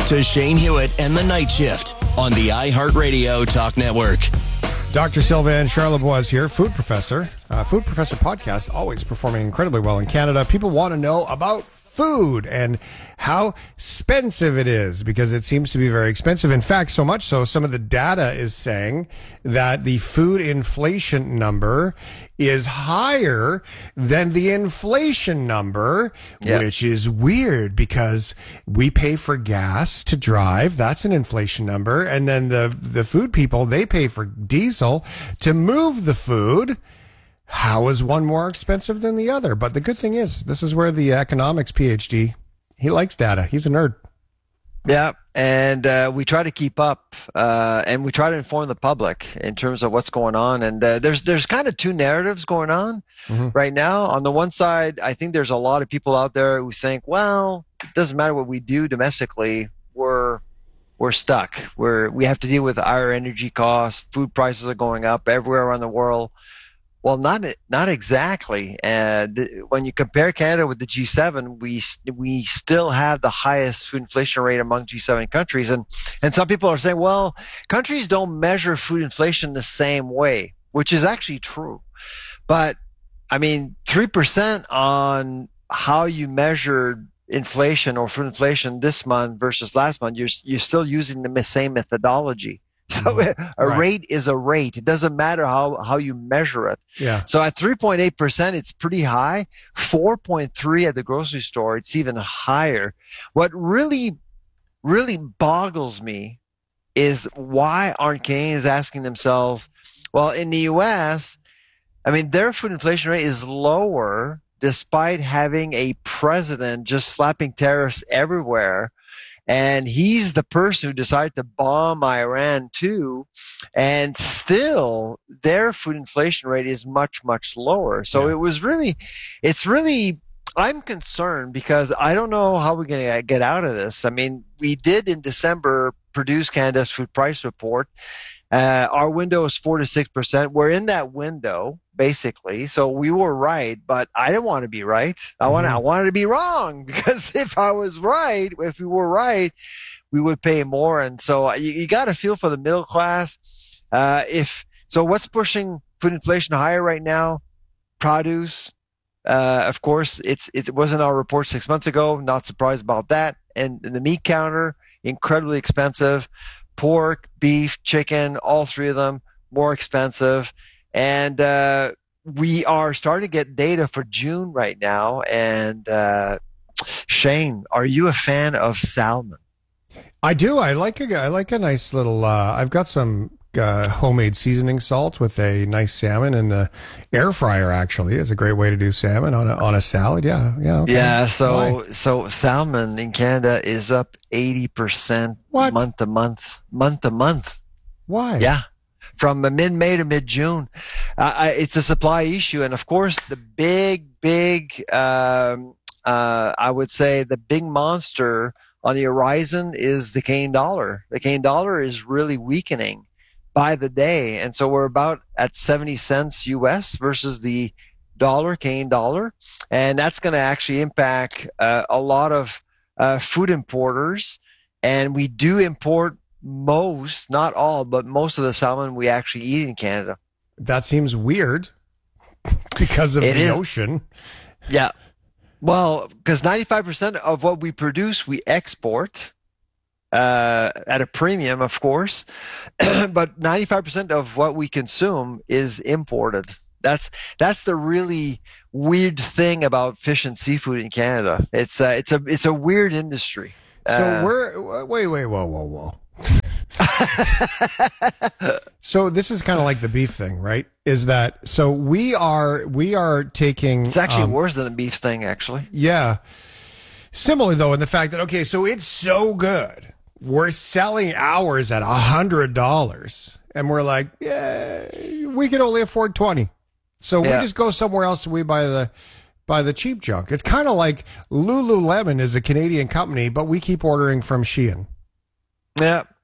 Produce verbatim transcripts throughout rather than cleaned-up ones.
to Shane Hewitt and the Night Shift on the iHeartRadio Talk Network. Doctor Sylvain Charlebois here, food professor. Uh, food Professor podcast, always performing incredibly well in Canada. People want to know about food and how expensive it is, because it seems to be very expensive. In fact, so much so, some of the data is saying that the food inflation number is higher than the inflation number, yep. which is weird because we pay for gas to drive. That's an inflation number. And then the, the food people, they pay for diesel to move the food. How is one more expensive than the other? But the good thing is, this is where the economics PhD, he likes data. He's a nerd. Yeah, and uh, we try to keep up, uh, and we try to inform the public in terms of what's going on. And uh, there's there's kind of two narratives going on mm-hmm. right now. On the one side, I think there's a lot of people out there who think, well, it doesn't matter what we do domestically, we're we're stuck. We're we have to deal with higher energy costs. Food prices are going up everywhere around the world. Well, not not exactly. And when you compare Canada with the G seven, we we still have the highest food inflation rate among G seven countries. And and some people are saying, well, countries don't measure food inflation the same way, which is actually true. But I mean, three percent on how you measured inflation or food inflation this month versus last month, you're you're still using the same methodology. So a right. rate is a rate. It doesn't matter how, how you measure it. Yeah. So at three point eight percent, it's pretty high. four point three at the grocery store, it's even higher. What really, really boggles me is why aren't Canadians asking themselves, well, in the U S, I mean, their food inflation rate is lower despite having a president just slapping tariffs everywhere. And he's the person who decided to bomb Iran too, and still their food inflation rate is much, much lower. So yeah. it was really, it's really, I'm concerned because I don't know how we're going to get out of this. I mean, we did in December produce Canada's food price report. Uh, our window is four to six percent. We're in that window basically, so we were right. But I didn't want to be right. I want mm-hmm. I wanted to be wrong, because if I was right, if we were right, we would pay more. And so you, you got to feel for the middle class. Uh, if so, what's pushing food inflation higher right now? Produce. Uh, of course, it's it wasn't our report six months ago. Not surprised about that. And, and the meat counter, incredibly expensive. Pork, beef, chicken, all three of them more expensive. And uh, we are starting to get data for June right now. And uh, Shane, are you a fan of salmon? I do. I like a, I like a nice little, uh, I've got some uh, homemade seasoning salt with a nice salmon in the air fryer, actually. It's a great way to do salmon on a, on a salad. Yeah. Yeah. Okay. Yeah. So, Why? so salmon in Canada is up eighty percent what? month to month, month to month. Why? Yeah. From mid-May to mid-June. Uh, I, it's a supply issue. And of course, the big, big, um, uh, I would say the big monster on the horizon is the Canadian dollar. The Canadian dollar is really weakening by the day. And so we're about at seventy cents U S versus the dollar, Canadian dollar. And that's going to actually impact uh, a lot of uh, food importers. And we do import most, not all, but most of the salmon we actually eat in Canada. That seems weird because of it the is. ocean. Yeah. Well, because ninety-five percent of what we produce, we export. Uh, at a premium, of course, but ninety-five percent of what we consume is imported. That's that's the really weird thing about fish and seafood in Canada. It's uh, it's a it's a weird industry. So uh, we're wait wait whoa whoa whoa. So this is kind of like the beef thing, right? Is that so? We are we are taking. It's actually um, worse than the beef thing, actually. Yeah. Similarly, though, in the fact that okay, so it's so good. We're selling ours at a hundred dollars, and we're like, yeah, we can only afford twenty, so yeah. we just go somewhere else and we buy the buy the cheap junk. It's kind of like Lululemon is a Canadian company, but we keep ordering from Shein. Yeah,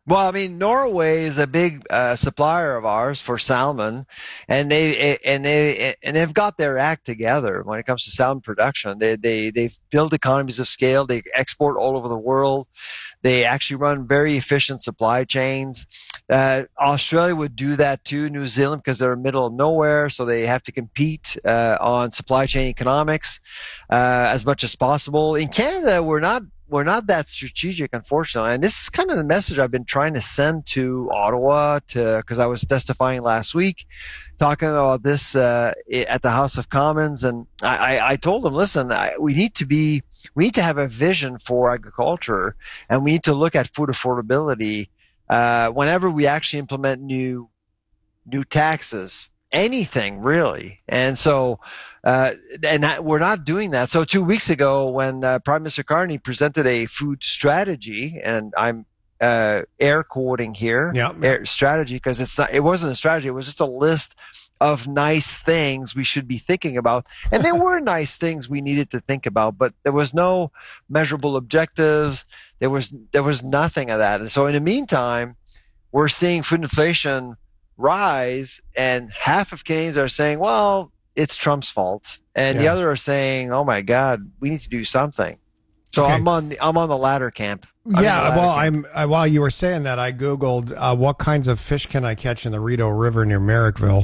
Well, I mean, Norway is a big uh, supplier of ours for salmon, and they and they and they've got their act together when it comes to salmon production. They they they've built economies of scale. They export all over the world. They actually run very efficient supply chains. Uh, Australia would do that too, New Zealand, because they're in the middle of nowhere, so they have to compete uh, on supply chain economics uh, as much as possible. In Canada, we're not we're not that strategic, unfortunately. And this is kind of the message I've been trying to send to Ottawa, to because I was testifying last week, talking about this uh, at the House of Commons, and I, I, I told them, listen, I, we need to be we need to have a vision for agriculture, and we need to look at food affordability uh, whenever we actually implement new new taxes, anything really. And so, uh, and that, we're not doing that. So two weeks ago, when uh, Prime Minister Carney presented a food strategy, and I'm uh, air quoting here, yeah, air strategy, because it's not, it wasn't a strategy. It was just a list of nice things we should be thinking about. And there were nice things we needed to think about, but there was no measurable objectives. There was, there was nothing of that. And so in the meantime, we're seeing food inflation rise, and half of Canadians are saying, well, it's Trump's fault. And yeah. the other are saying, oh my God, we need to do something. So okay. I'm on the, I'm on the latter camp. I'm yeah, latter well, camp. I'm uh, while you were saying that, I Googled uh, what kinds of fish can I catch in the Rideau River near Merrickville.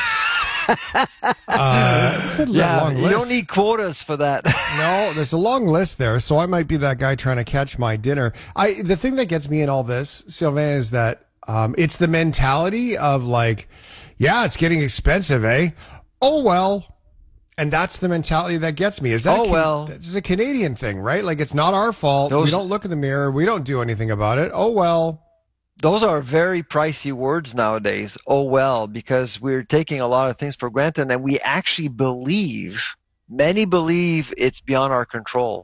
uh, it's a yeah, long you list. don't need quotas for that. No, there's a long list there, so I might be that guy trying to catch my dinner. I the thing that gets me in all this, Sylvain, is that um, it's the mentality of like, yeah, it's getting expensive, eh? Oh well. And that's the mentality that gets me. Is that oh, a Can- well. This is a Canadian thing, right? Like, it's not our fault. Those, we don't look in the mirror. We don't do anything about it. Oh, well. Those are very pricey words nowadays. Oh, well, because we're taking a lot of things for granted, and we actually believe, many believe it's beyond our control.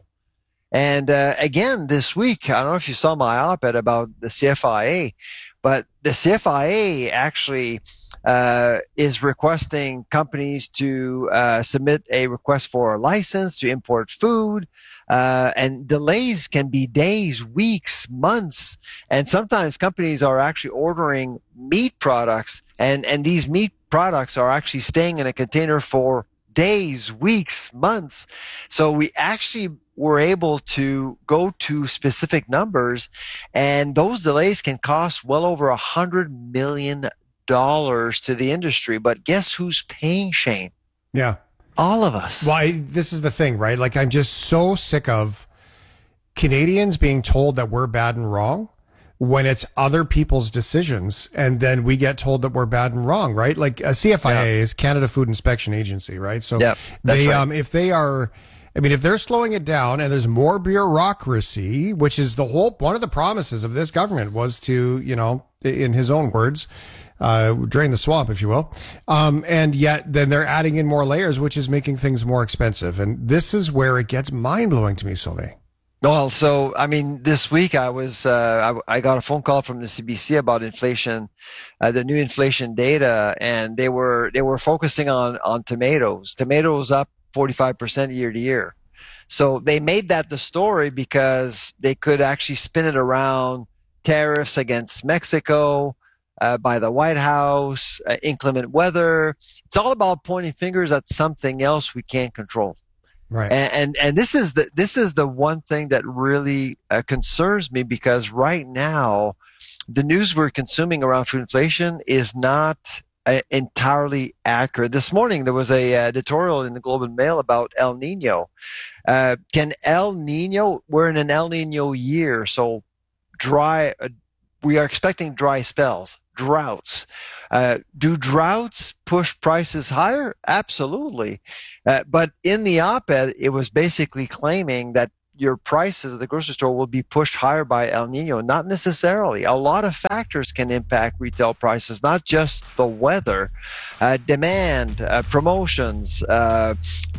And uh, again, this week, I don't know if you saw my op-ed about the C F I A, but the C F I A actually uh, is requesting companies to uh, submit a request for a license to import food, uh, and delays can be days, weeks, months, and sometimes companies are actually ordering meat products, and, and these meat products are actually staying in a container for days, weeks, months. So we actually were able to go to specific numbers, and those delays can cost well over a hundred million dollars to the industry. But guess who's paying, Shane? Yeah. All of us. Well, I, this is the thing, right? Like, I'm just so sick of Canadians being told that we're bad and wrong when it's other people's decisions, and then we get told that we're bad and wrong, right? Like, a C F I A yeah. is Canada Food Inspection Agency, right? So yep, that's they, right. um, if they are, I mean, if they're slowing it down and there's more bureaucracy, which is the whole, one of the promises of this government was to, you know, in his own words, uh, drain the swamp, if you will. Um, and yet then they're adding in more layers, which is making things more expensive. And this is where it gets mind blowing to me, Sylvain. Well, so, I mean, this week I was, uh, I, I got a phone call from the C B C about inflation, uh, the new inflation data, and they were, they were focusing on, on tomatoes. Tomatoes up forty-five percent year to year. So they made that the story because they could actually spin it around tariffs against Mexico, uh, by the White House, uh, inclement weather. It's all about pointing fingers at something else we can't control. Right. And, and, and this is the, this is the one thing that really uh, concerns me, because right now the news we're consuming around food inflation is not uh, entirely accurate. This morning there was a uh, editorial in the Globe and Mail about El Nino. Uh, can El Nino, we're in an El Nino year, so dry, uh, we are expecting dry spells, droughts. Uh, do droughts push prices higher? Absolutely. Uh, but in the op-ed, it was basically claiming that your prices at the grocery store will be pushed higher by El Nino. Not necessarily. A lot of factors can impact retail prices, not just the weather, uh, demand, uh, promotions, uh,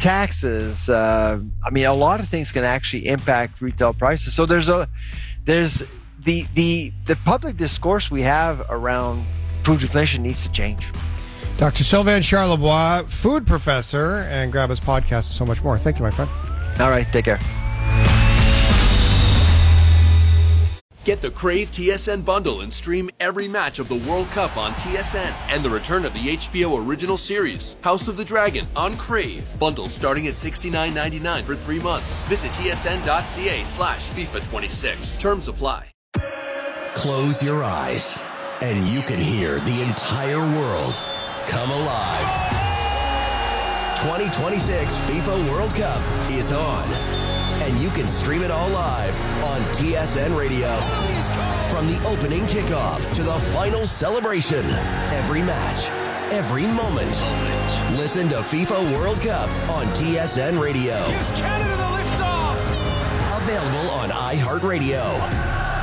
taxes. Uh, I mean, a lot of things can actually impact retail prices. So there's a, there's the the the public discourse we have around food inflation needs to change. Doctor Sylvain Charlebois, food professor, and grab his podcast and so much more. Thank you, my friend. All right, take care. Get the Crave T S N bundle and stream every match of the World Cup on T S N and the return of the H B O original series, House of the Dragon, on Crave. Bundles starting at sixty-nine ninety-nine for three months. Visit tsn.ca slash FIFA 26. Terms apply. Close your eyes, and you can hear the entire world come alive. twenty twenty-six FIFA World Cup is on, and you can stream it all live on T S N Radio. From the opening kickoff to the final celebration, every match, every moment. Listen to FIFA World Cup on T S N Radio. Gives Canada the liftoff. Available on iHeartRadio.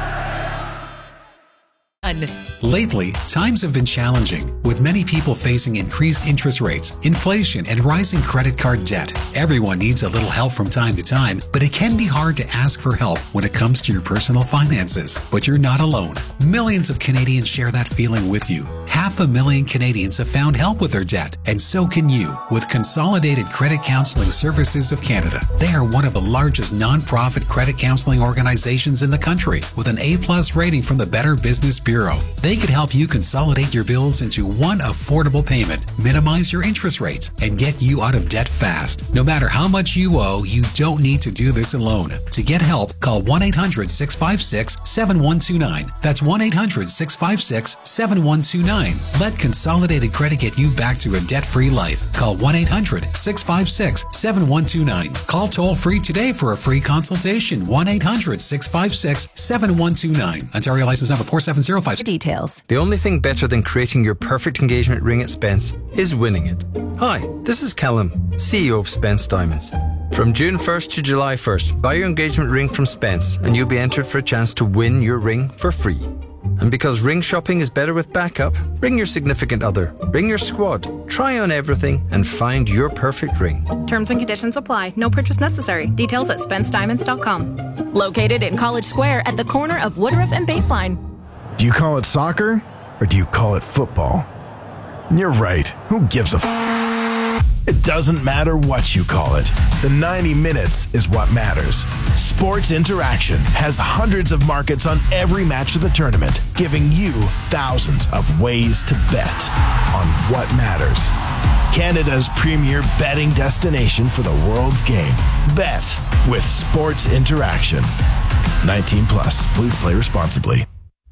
Lately, times have been challenging, with many people facing increased interest rates, inflation, and rising credit card debt. Everyone needs a little help from time to time, but it can be hard to ask for help when it comes to your personal finances. But you're not alone. Millions of Canadians share that feeling with you. Half a million Canadians have found help with their debt, and so can you with Consolidated Credit Counseling Services of Canada. They are one of the largest non-profit credit counseling organizations in the country, with an A-plus rating from the Better Business Bureau. They could help you consolidate your bills into one affordable payment, minimize your interest rates, and get you out of debt fast. No matter how much you owe, you don't need to do this alone. To get help, call one eight hundred six five six seven one two nine. That's one eight hundred six five six seven one two nine. Let Consolidated Credit get you back to a debt-free life. Call one eight hundred six five six seven one two nine. Call toll-free today for a free consultation. one eight hundred six five six seven one two nine. Ontario license number four seven zero five. Details. The only thing better than creating your perfect engagement ring at Spence is winning it. Hi, this is Callum, C E O of Spence Diamonds. From June first to July first, buy your engagement ring from Spence and you'll be entered for a chance to win your ring for free. And because ring shopping is better with backup, bring your significant other, bring your squad, try on everything and find your perfect ring. Terms and conditions apply. No purchase necessary. Details at spence diamonds dot com. Located in College Square at the corner of Woodruff and Baseline. Do you call it soccer or do you call it football? You're right. Who gives a f***? It doesn't matter what you call it. The ninety minutes is what matters. Sports Interaction has hundreds of markets on every match of the tournament, giving you thousands of ways to bet on what matters. Canada's premier betting destination for the world's game. Bet with Sports Interaction. nineteen plus. Please play responsibly.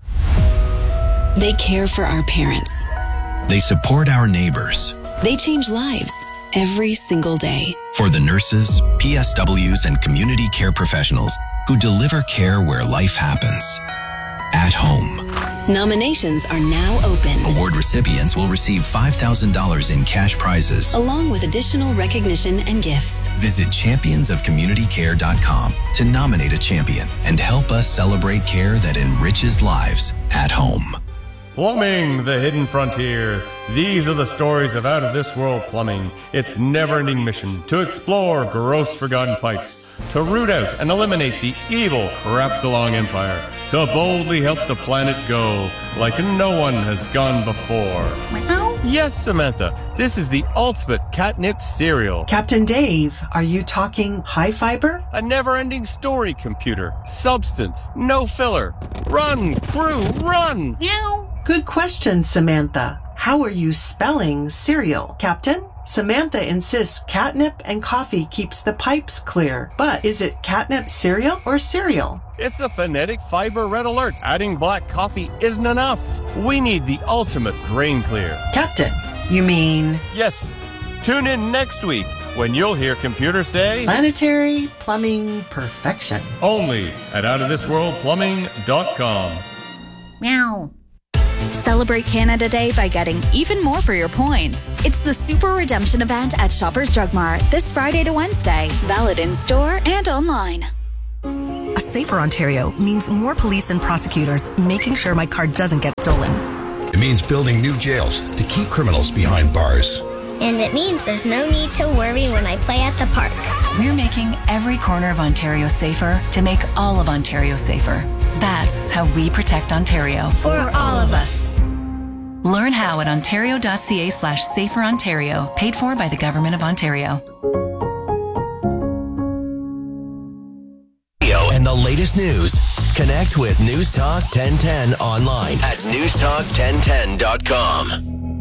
They care for our parents. They support our neighbors. They change lives every single day. For the nurses, P S Ws, and community care professionals who deliver care where life happens. At home. Nominations are now open. Award recipients will receive five thousand dollars in cash prizes, along with additional recognition and gifts. Visit champions of community care dot com to nominate a champion and help us celebrate care that enriches lives at home. Plumbing, the hidden frontier. These are the stories of out-of-this-world plumbing. Its never-ending mission to explore gross forgotten pipes, to root out and eliminate the evil Crapsalong Empire, to boldly help the planet go like no one has gone before. Meow. Yes, Samantha, this is the ultimate catnip cereal. Captain Dave, are you talking high fiber? A never-ending story, computer. Substance, no filler. Run, crew, run! Meow. Good question, Samantha. How are you spelling cereal, Captain? Samantha insists catnip and coffee keeps the pipes clear. But is it catnip cereal or cereal? It's a phonetic fiber red alert. Adding black coffee isn't enough. We need the ultimate drain clear. Captain, you mean? Yes. Tune in next week when you'll hear computers say planetary plumbing perfection. Only at out of this world plumbing dot com. Meow. Celebrate Canada Day by getting even more for your points. It's the Super Redemption event at Shoppers Drug Mart this Friday to Wednesday. Valid in store and online. A safer Ontario means more police and prosecutors making sure my car doesn't get stolen. It means building new jails to keep criminals behind bars. And it means there's no need to worry when I play at the park. We're making every corner of Ontario safer to make all of Ontario safer. That's how we protect Ontario. For all of us. Learn how at ontario.ca slash safer Ontario. Paid for by the Government of Ontario. And the latest latest news. Connect with News Talk ten ten online at news talk ten ten dot com.